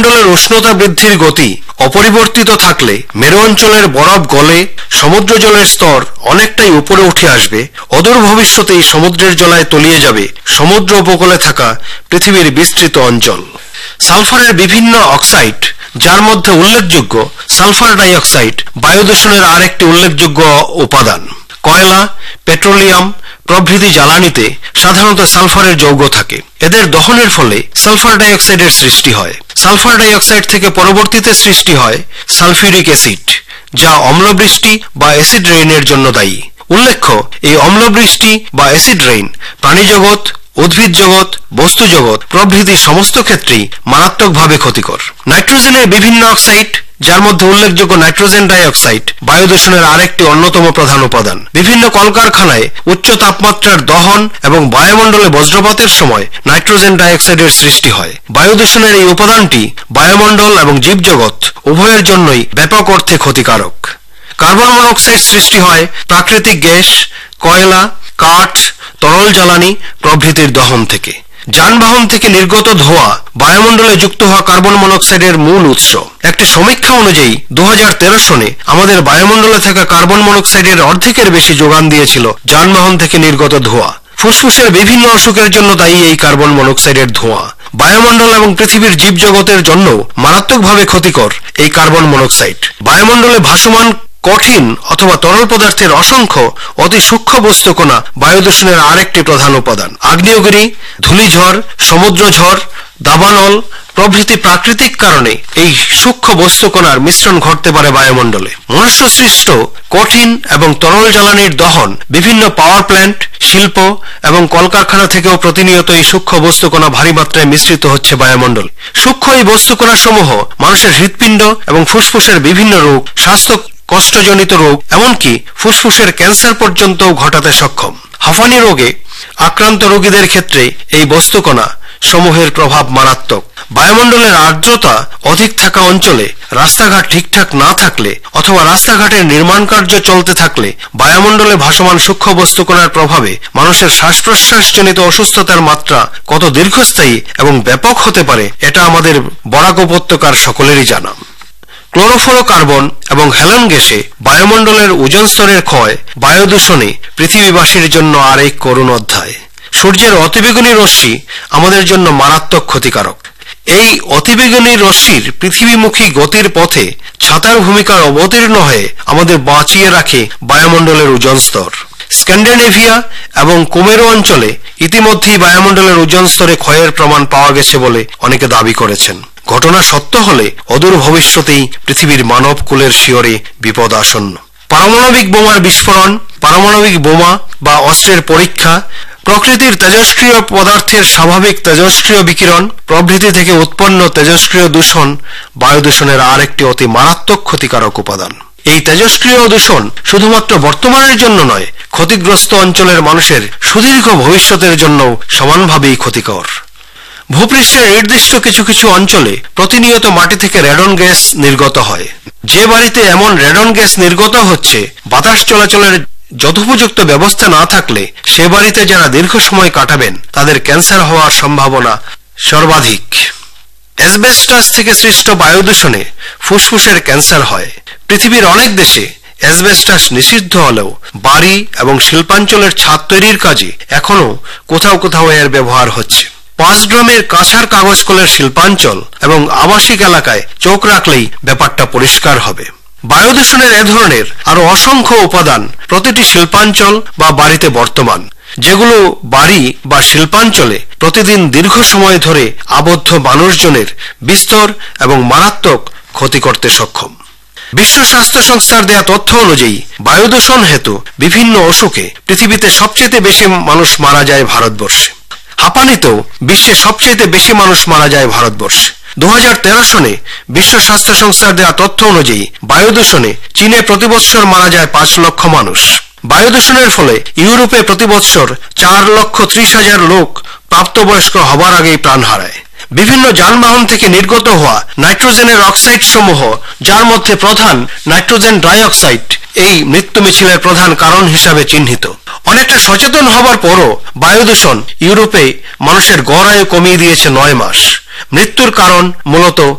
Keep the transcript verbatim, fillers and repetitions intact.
বায়ুমণ্ডলের উষ্ণতা বৃদ্ধির গতি অপরিবর্তিত থাকলে মেরু অঞ্চলের বরফ গলে সমুদ্র জলের স্তর অনেকটাই উপরে উঠে আসবে। অদূর ভবিষ্যতেই সমুদ্রের জলায় তলিয়ে যাবে সমুদ্র উপকূলে থাকা পৃথিবীর বিস্তৃত অঞ্চল। সালফারের বিভিন্ন অক্সাইড, যার মধ্যে উল্লেখযোগ্য সালফার ডাই অক্সাইড, বায়ু দূষণের আর একটি উল্লেখযোগ্য উপাদান। কয়লা, পেট্রোলিয়াম প্রভৃতি জ্বালানিতে সাধারণত সালফারের যৌগ থাকে। এদের দহনের ফলে সালফার ডাই অক্সাইডের সৃষ্টি হয়। সালফার ডাই অক্সাইড থেকে পরবর্তীতে সৃষ্টি হয় সালফিউরিক অ্যাসিড, যা অম্লবৃষ্টি বা অ্যাসিড রেইনের জন্য দায়ী। উল্লেখ্য, এই অম্লবৃষ্টি বা অ্যাসিড রেইন প্রাণীজগৎ, উদ্ভিদ জগৎ, বস্তু জগৎ প্রভৃতি সমস্ত ক্ষেত্রেই মারাত্মকভাবে ক্ষতিকর। নাইট্রোজেনের বিভিন্ন অক্সাইড, যার মধ্যে উল্লেখযোগ্য নাইট্রোজেন ডাই অক্সাইড, বায়ু দূষণের আরেকটি অন্যতম প্রধান উপাদান। বিভিন্ন কলকারখানায় উচ্চ তাপমাত্রার দহন এবং বায়ুমণ্ডলে বজ্রপাতের সময় নাইট্রোজেন ডাই অক্সাইডের সৃষ্টি হয়। বায়ু দূষণের এই উপাদানটি বায়ুমণ্ডল এবং জীবজগৎ উভয়ের জন্যই ব্যাপক অর্থে ক্ষতিকারক। কার্বন মনোক্সাইড সৃষ্টি হয় প্রাকৃতিক গ্যাস, কয়লা, কাঠ, তরল জ্বালানি প্রভৃতির দহন থেকে। যানবাহন থেকে নির্গত ধোঁয়া বায়ুমণ্ডলে যুক্ত হওয়া কার্বন মনোক্সাইডের মূল উৎস। একটি সমীক্ষা অনুযায়ী দু হাজার তেরো সনে আমাদের বায়ুমণ্ডলে থাকা কার্বন মনোক্সাইডের অর্ধেকের বেশি যোগান দিয়েছিল যানবাহন থেকে নির্গত ধোঁয়া। ফুসফুসের বিভিন্ন অসুখের জন্য দায়ী এই কার্বন মনোক্সাইডের ধোঁয়া। বায়ুমণ্ডল এবং পৃথিবীর জীবজগতের জন্য মারাত্মকভাবে ক্ষতিকর এই কার্বন মনোক্সাইড। বায়ুমণ্ডলে ভাসমান কঠিন অথবা তরল পদার্থের অসংখ্য অতি সূক্ষ্ম বস্তুকণা বায়ু দূষণের আরেকটি প্রধান উপাদান। আগ্নেয়গিরি, ধূলিঝড়, সমুদ্র ঝড়, দাবানল প্রভৃতি প্রাকৃতিক কারণে এই সূক্ষ্ম বস্তুকণার মিশ্রণ ঘটতে পারে বায়ুমণ্ডলে। মনুষ্য সৃষ্ট কঠিন এবং তরল জ্বালানির দহন, বিভিন্ন পাওয়ার প্ল্যান্ট, শিল্প এবং কলকারখানা থেকেও প্রতিনিয়ত এই সূক্ষ্ম বস্তুকণা ভারী মাত্রায় মিশ্রিত হচ্ছে বায়ুমণ্ডল। সূক্ষ্ম এই বস্তুকণা সমূহ মানুষের হৃৎপিণ্ড এবং ফুসফুসের বিভিন্ন রোগ, স্বাস্থ্য কষ্টজনিত রোগ, এমনকি ফুসফুসের ক্যান্সার পর্যন্তও ঘটাতে সক্ষম। হাঁফানি রোগে আক্রান্ত রোগীদের ক্ষেত্রে এই বস্তুকণা সমূহের প্রভাব মারাত্মক। বায়ুমণ্ডলের আর্দ্রতা অধিক থাকা অঞ্চলে রাস্তাঘাট ঠিকঠাক না থাকলে অথবা রাস্তাঘাটের নির্মাণ কার্য চলতে থাকলে বায়ুমণ্ডলে ভাসমান সূক্ষ্ম বস্তুকণার প্রভাবে মানুষের শ্বাস প্রশ্বাসজনিত অসুস্থতার মাত্রা কত দীর্ঘস্থায়ী এবং ব্যাপক হতে পারে এটা আমাদের বরাক উপত্যকার সকলেরই জানা। ক্লোরোফ্লোরোকার্বন এবং হ্যালোন গ্যাসে বায়ুমণ্ডলের ওজোন স্তরের ক্ষয় বায়ু দূষণে পৃথিবীবাসীর জন্য আর এক করুণ অধ্যায়। সূর্যের অতিবেগুনি রশ্মি আমাদের জন্য মারাত্মক ক্ষতিকারক। এই অতিবেগুনি রশ্মির পৃথিবীমুখী গতির পথে ছাতার ভূমিকার অবতীর্ণ হয়ে আমাদের বাঁচিয়ে রাখে বায়ুমণ্ডলের ওজোন স্তর। স্ক্যান্ডিনেভিয়া এবং কুমেরু অঞ্চলে ইতিমধ্যেই বায়ুমণ্ডলের ওজোন স্তরে ক্ষয়ের প্রমাণ পাওয়া গেছে বলে অনেকে দাবি করেছেন। ঘটনা সত্য হলে অদূর ভবিষ্যতেই পৃথিবীর মানব কুলের শিয়রে বিপদ আসন্ন। পারমাণবিক বোমার বিস্ফোরণ, পারমাণবিক বোমা বা অস্ত্রের পরীক্ষা, প্রকৃতির তেজস্ক্রিয় পদার্থের স্বাভাবিক তেজস্ক্রিয় বিকিরণ প্রভৃতি থেকে উৎপন্ন তেজস্ক্রিয় দূষণ বায়ু দূষণের আর একটি অতি মারাত্মক ক্ষতিকারক উপাদান। এই তেজস্ক্রিয় দূষণ শুধুমাত্র বর্তমানের জন্য নয়, ক্ষতিগ্রস্ত অঞ্চলের মানুষের সুদীর্ঘ ভবিষ্যতের জন্য সমানভাবেই ক্ষতিকর। ভূপৃষ্ঠের নির্দিষ্ট কিছু কিছু অঞ্চলে প্রতিনিয়ত মাটি থেকে রেডন গ্যাস নির্গত হয়। যে বাড়িতে এমন রেডন গ্যাস নির্গত হচ্ছে, বাতাস চলাচলের যথোপযুক্ত ব্যবস্থা না থাকলে সে বাড়িতে যারা দীর্ঘ সময় কাটাবেন তাদের ক্যান্সার হওয়ার সম্ভাবনা সর্বাধিক। অ্যাসবেস্টাস থেকে সৃষ্ট বায়ু দূষণে ফুসফুসের ক্যান্সার হয়। পৃথিবীর অনেক দেশে অ্যাসবেস্টাস নিষিদ্ধ হলেও বাড়ি এবং শিল্পাঞ্চলের ছাদ তৈরির কাজে এখনো কোথাও কোথাও এর ব্যবহার হচ্ছে। পাঁচ গ্রামের কাঁচার কাগজ কলের শিল্পাঞ্চল এবং আবাসিক এলাকায় চোখ রাখলেই ব্যাপারটা পরিষ্কার হবে। বায়ু দূষণের এ ধরনের আরো অসংখ্য উপাদান প্রতিটি শিল্পাঞ্চল বা বাড়িতে বর্তমান, যেগুলো বাড়ি বা শিল্পাঞ্চলে প্রতিদিন দীর্ঘ সময় ধরে আবদ্ধ মানুষজনের বিস্তর এবং মারাত্মক ক্ষতি করতে সক্ষম। বিশ্ব স্বাস্থ্য সংস্থার দেয়া তথ্য অনুযায়ী বায়ু দূষণ হেতু বিভিন্ন অসুখে পৃথিবীতে সবচেয়ে বেশি মানুষ মারা যায় ভারতবর্ষে। হাঁপানিতেও বিশ্বে সবচেয়ে বেশি মানুষ মারা যায় ভারতবর্ষে। দু হাজার তেরো সনে বিশ্ব স্বাস্থ্য সংস্থার দেওয়া তথ্য অনুযায়ী বায়ু দূষণে চীনে প্রতি বৎসর মারা যায় পাঁচ লক্ষ মানুষ। বায়ু দূষণের ফলে ইউরোপে প্রতি বৎসর চার লক্ষ ত্রিশ হাজার লোক প্রাপ্তবয়স্ক হবার আগেই প্রাণ হারায়। বিভিন্ন যানবাহন থেকে নির্গত হওয়া নাইট্রোজেনের অক্সাইড সমূহ, যার মধ্যে প্রধান নাইট্রোজেন ডাই অক্সাইড, এই মৃত্যু মিছিলের প্রধান কারণ হিসাবে চিহ্নিত। অনেকটা সচেতন হবার পরও বায়ু দূষণ ইউরোপে মানুষের গড় আয়ু কমিয়ে দিয়েছে নয় মাস। মৃত্যুর কারণ মূলত